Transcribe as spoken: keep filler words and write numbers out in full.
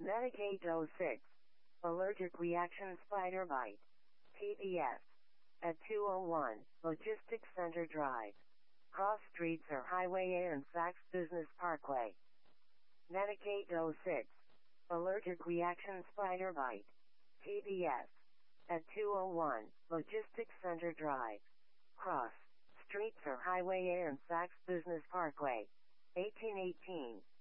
Medicaid oh six. Allergic reaction spider bite. T B S. At two oh one, Logistics Center Drive. Cross streets are Highway A and Saks Business Parkway. Medicaid oh six. Allergic reaction spider bite. T B S. At two oh one, Logistics Center Drive. Cross streets are Highway A and Saks Business Parkway. eighteen eighteen.